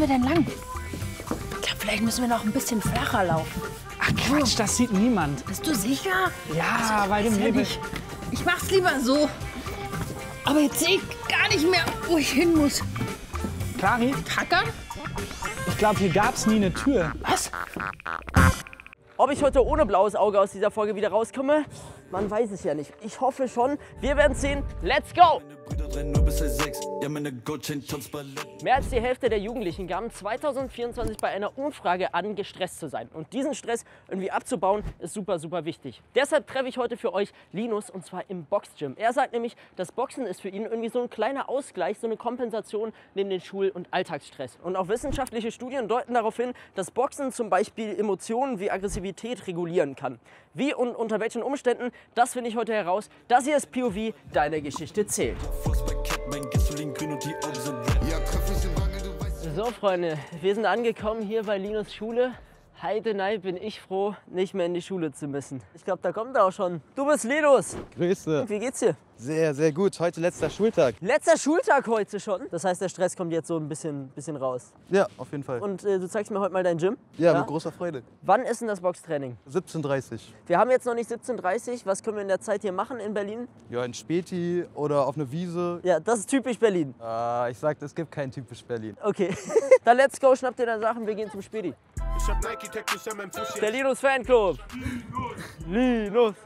wir denn lang? Ich glaube, vielleicht müssen wir noch ein bisschen flacher laufen. Ach Quatsch, das sieht niemand. Bist du sicher? Ja, Also, bei dem Nebel. Ich mach's lieber so. Aber jetzt sehe ich gar nicht mehr, wo ich hin muss. Clari, Tackern? ich glaube, hier gab's nie eine Tür. Was? Ob ich heute ohne blaues Auge aus dieser Folge wieder rauskomme, man weiß es ja nicht. Ich hoffe schon. Wir werden sehen. Let's go! Mehr als die Hälfte der Jugendlichen gaben 2024 bei einer Umfrage an, gestresst zu sein. Und diesen Stress irgendwie abzubauen, ist super, super wichtig. Deshalb treffe ich heute für euch Linus, und zwar im Boxgym. Er sagt nämlich, das Boxen ist für ihn irgendwie so ein kleiner Ausgleich, so eine Kompensation neben den Schul- und Alltagsstress. Und auch wissenschaftliche Studien deuten darauf hin, dass Boxen zum Beispiel Emotionen wie Aggressivität regulieren kann. Wie und unter welchen Umständen, das finde ich heute heraus. Das hier ist POV, deine Geschichte zählt. So Freunde, wir sind angekommen hier bei Linus Schule. Heidenei bin ich froh, nicht mehr in die Schule zu müssen. Ich glaube, da kommt er auch schon. Du bist Linus. Grüße. Wie geht's dir? Sehr, sehr gut. Heute letzter Schultag. Letzter Schultag heute schon. Das heißt, der Stress kommt jetzt so ein bisschen raus. Ja, auf jeden Fall. Und du zeigst mir heute mal dein Gym? Ja, mit großer Freude. Wann ist denn das Boxtraining? 17:30. Wir haben jetzt noch nicht 17:30. Was können wir in der Zeit hier machen in Berlin? Ja, in Späti oder auf eine Wiese. Ja, das ist typisch Berlin. Ich sag, es gibt kein typisch Berlin. Okay, dann let's go, schnapp dir deine Sachen, wir gehen zum Späti. Ich hab Nike-Tattoos an meinem Fuß. Der Linus Fanclub. Linus.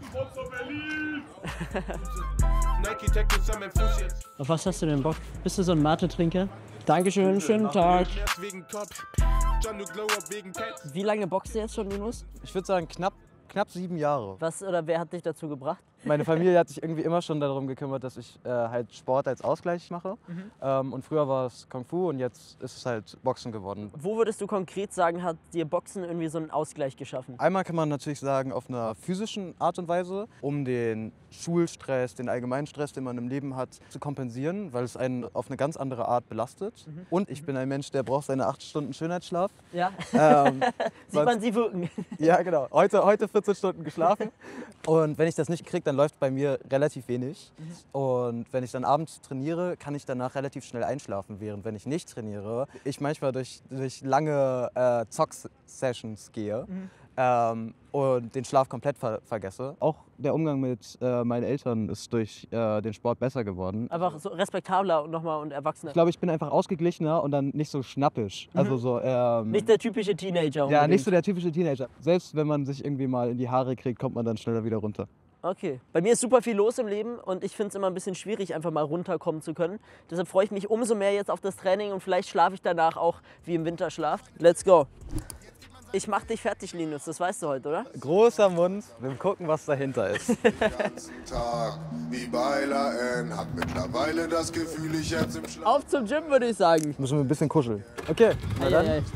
Nike-Tattoos an meinem Fuß jetzt. Auf was hast du denn Bock? Bist du so ein Mate-Trinker? Dankeschön, schönen Tag. Erst wegen Kopf. John, du Glow Up wegen Cat. Wie lange boxst du jetzt schon, Linus? Ich würde sagen, knapp 7 Jahre. Was oder wer hat dich dazu gebracht? Meine Familie hat sich irgendwie immer schon darum gekümmert, dass ich halt Sport als Ausgleich mache. Und früher war es Kung Fu und jetzt ist es halt Boxen geworden. Wo würdest du konkret sagen, hat dir Boxen irgendwie so einen Ausgleich geschaffen? Einmal kann man natürlich sagen, auf einer physischen Art und Weise, um den Schulstress, den allgemeinen Stress, den man im Leben hat, zu kompensieren, weil es einen auf eine ganz andere Art belastet. Und ich bin ein Mensch, der braucht seine 8 Stunden Schönheitsschlaf. Ja, sieht man sie wirken. Ja, genau. Heute 14 Stunden geschlafen. Und wenn ich das nicht kriege, dann läuft bei mir relativ wenig. Und wenn ich dann abends trainiere, kann ich danach relativ schnell einschlafen. Während wenn ich nicht trainiere, ich manchmal durch lange Zock-Sessions gehe. Und den Schlaf komplett vergesse. Auch der Umgang mit meinen Eltern ist durch den Sport besser geworden. Einfach so respektabler und nochmal und erwachsener. Ich glaube, ich bin einfach ausgeglichener und dann nicht so schnappisch. Also so, Nicht der typische Teenager. ja, unbedingt. nicht so der typische Teenager. Selbst wenn man sich irgendwie mal in die Haare kriegt, kommt man dann schneller wieder runter. Okay. Bei mir ist super viel los im Leben und ich finde es immer ein bisschen schwierig, einfach mal runterkommen zu können. Deshalb freue ich mich umso mehr jetzt auf das Training und vielleicht schlafe ich danach auch wie im Winterschlaf. Let's go. Ich mach dich fertig, Linus, das weißt du heute, oder? Großer Mund, wir gucken, was dahinter ist. Den ganzen Tag wie Beiler N. Hat mittlerweile das Gefühl, ich jetzt im Schlaf. Auf zum Gym, würde ich sagen. Müssen wir ein bisschen kuscheln. Okay, na dann. Ei.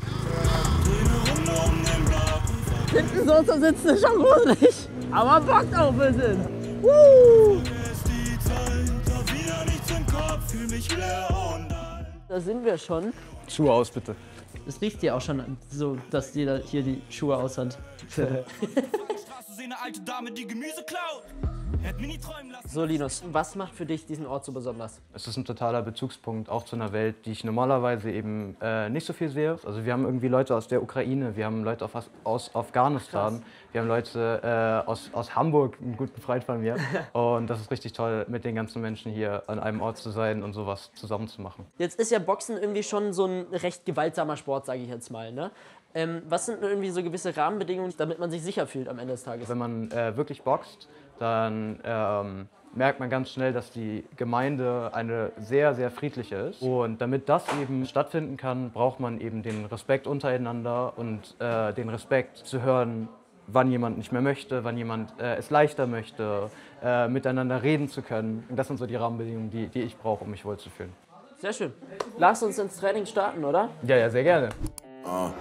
Hinten so zu sitzen ist schon gruselig. Aber bockt auch ein bisschen. Da sind wir schon. Schuhe aus, bitte. Es riecht dir auch schon so, dass jeder hier die Schuhe aus hat. So Linus, was macht für dich diesen Ort so besonders? Es ist ein totaler Bezugspunkt auch zu einer Welt, die ich normalerweise eben nicht so viel sehe. Also wir haben irgendwie Leute aus der Ukraine, wir haben Leute aus Afghanistan, wir haben Leute aus Hamburg, einen guten Freund von mir. Und das ist richtig toll, mit den ganzen Menschen hier an einem Ort zu sein und sowas zusammen zu machen. Jetzt ist ja Boxen irgendwie schon so ein recht gewaltsamer Sport, sage ich jetzt mal, ne? Was sind irgendwie so gewisse Rahmenbedingungen, damit man sich sicher fühlt am Ende des Tages? Wenn man wirklich boxt, dann merkt man ganz schnell, dass die Gemeinde eine sehr, sehr friedliche ist. Und damit das eben stattfinden kann, braucht man eben den Respekt untereinander und den Respekt zu hören, wann jemand nicht mehr möchte, wann jemand es leichter möchte, miteinander reden zu können. Und das sind so die Rahmenbedingungen, die ich brauche, um mich wohlzufühlen. Sehr schön. Lass uns ins Training starten, oder? Ja, sehr gerne.